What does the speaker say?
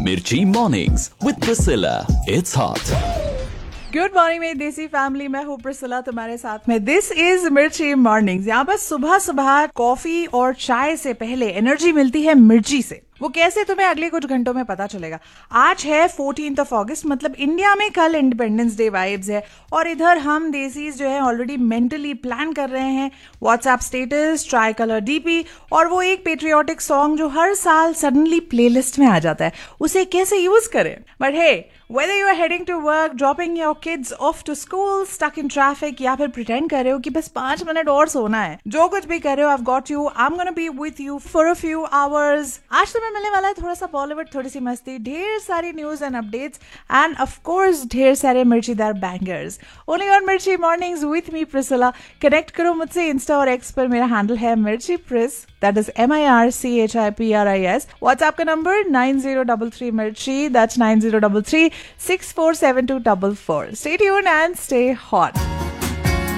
Mirchi Mornings with Priscilla. It's hot. Good morning मेरी देसी family, मैं हूँ प्रिसिला तुम्हारे साथ में। दिस इज मिर्ची मॉर्निंग्स। यहाँ पर सुबह सुबह कॉफी और चाय से पहले एनर्जी मिलती है मिर्ची से। वो कैसे, तुम्हें अगले कुछ घंटों में पता चलेगा। आज है 14th ऑफ अगस्त, मतलब इंडिया में कल इंडिपेंडेंस डे वाइब्स है, और इधर हम देसीज जो है ऑलरेडी मेंटली प्लान कर रहे हैं WhatsApp status, try colour DP, और वो एक पेट्रियोटिक सॉन्ग जो हर साल सडनली प्लेलिस्ट में आ जाता है, उसे कैसे यूज करें। But hey, whether you are heading to work, dropping your kids off to school, stuck in traffic, या फिर pretend कर रहे हो कि बस 5 मिनट और सोना है, जो कुछ भी कर रहे हो, I've got you, I'm gonna be with you for a few hours। आज तुम्हें मिलने वाला है थोड़ा सा बॉलीवुड, थोड़ी सी मस्ती, ढेर सारी news and updates, end of course ढेर सारे मिर्चीदार बैंगर्स। ओनली ऑन मिर्ची mornings with me Priscilla. Connect करो मुझसे इंस्टा और एक्स पर, मेरा हैंडल है मिर्ची प्रिस, दैट इज MIRCHIPRIS। व्हाट्सएप का नंबर 9033 मिर्ची, that's 9033 647244। Stay tuned and stay hot.